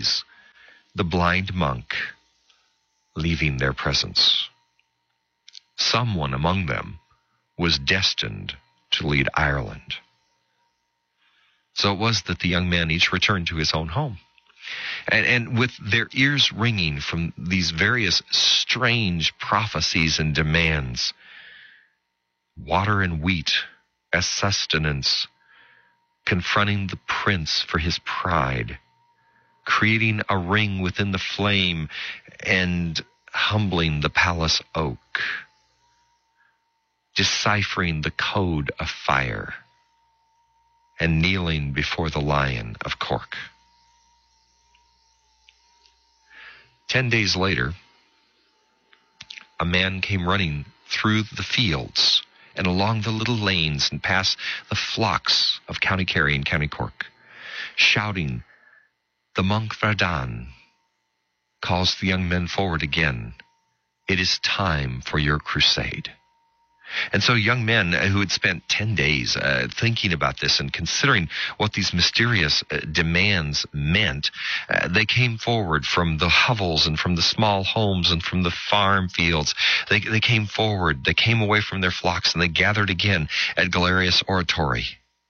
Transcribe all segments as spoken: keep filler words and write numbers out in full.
days, the blind monk leaving their presence. Someone among them was destined to lead Ireland. So it was that the young men each returned to his own home. And, and with their ears ringing from these various strange prophecies and demands, water and wheat as sustenance, confronting the prince for his pride, creating a ring within the flame, and humbling the palace oak, deciphering the code of fire, and kneeling before the lion of Cork. Ten days later, a man came running through the fields and along the little lanes and past the flocks of County Kerry and County Cork, shouting, "The monk Verdun calls the young men forward again. It is time for your crusade." And so young men who had spent ten days uh, thinking about this and considering what these mysterious uh, demands meant, uh, they came forward from the hovels and from the small homes and from the farm fields. They, they came forward, they came away from their flocks, and they gathered again at Galerius Oratory.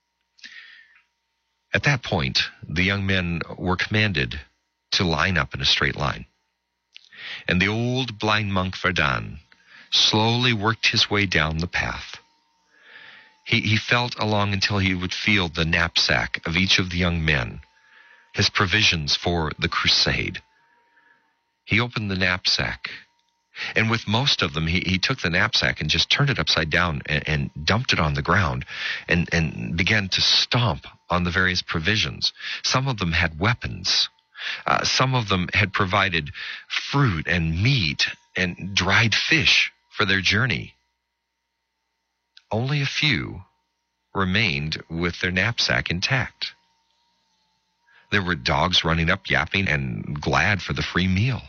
At that point, the young men were commanded to line up in a straight line. And the old blind monk Verdun slowly worked his way down the path. He, he felt along until he would feel the knapsack of each of the young men, his provisions for the crusade. He opened the knapsack, and with most of them, he, he took the knapsack and just turned it upside down and, and dumped it on the ground and, and began to stomp on the various provisions. Some of them had weapons. Uh, some of them had provided fruit and meat and dried fish for their journey. Only a few remained with their knapsack intact. There were dogs running up, yapping, and glad for the free meal.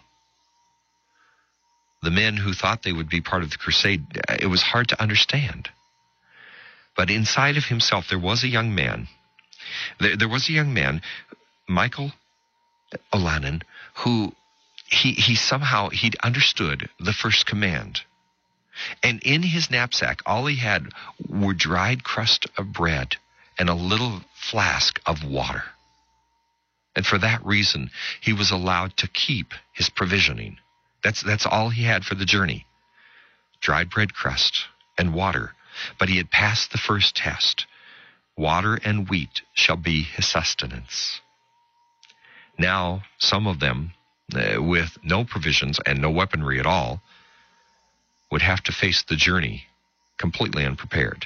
The men who thought they would be part of the crusade, it was hard to understand. But inside of himself, there was a young man. There, there was a young man, Michael O'Lannon, who he, he somehow, he'd understood the first command. And in his knapsack, all he had were dried crust of bread and a little flask of water. And for that reason, he was allowed to keep his provisioning. That's, that's all he had for the journey. Dried bread crust and water. But he had passed the first test. Water and wheat shall be his sustenance. Now, some of them, uh, with no provisions and no weaponry at all, would have to face the journey completely unprepared.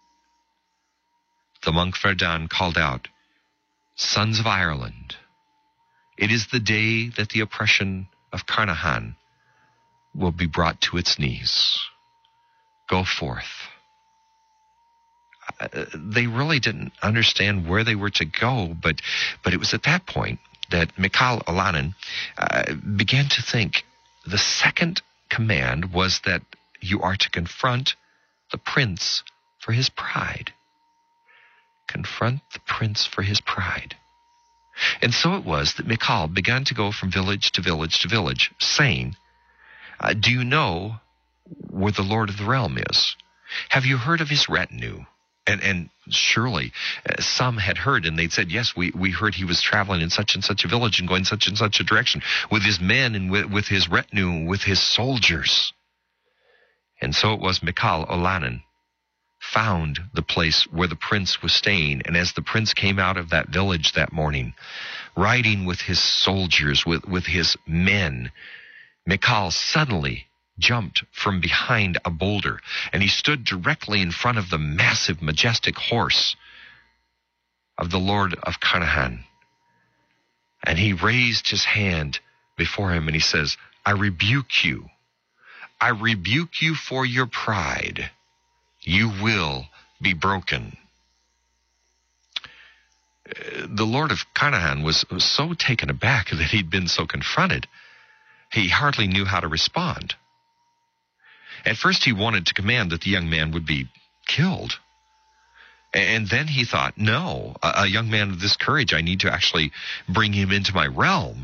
The monk Verdun called out, "Sons of Ireland, it is the day that the oppression of Carnahan will be brought to its knees. Go forth." Uh, they really didn't understand where they were to go, but, but it was at that point that Michael O'Lannon uh, began to think the second command was that you are to confront the prince for his pride. Confront the prince for his pride. And so it was that Michael began to go from village to village to village, saying, uh, "Do you know where the Lord of the Realm is? Have you heard of his retinue?" And, and surely uh, some had heard, and they'd said, "Yes, we, we heard he was traveling in such and such a village and going such and such a direction with his men and with, with his retinue, with his soldiers." And so it was Michael O'Lannon found the place where the prince was staying. And as the prince came out of that village that morning, riding with his soldiers, with, with his men, Michael suddenly jumped from behind a boulder, and he stood directly in front of the massive, majestic horse of the Lord of Carnahan. And he raised his hand before him, and he says, "I rebuke you. I rebuke you for your pride. You will be broken." The Lord of Carnahan was, was so taken aback that he'd been so confronted, he hardly knew how to respond. At first he wanted to command that the young man would be killed. And then he thought, no, a, a young man of this courage, I need to actually bring him into my realm.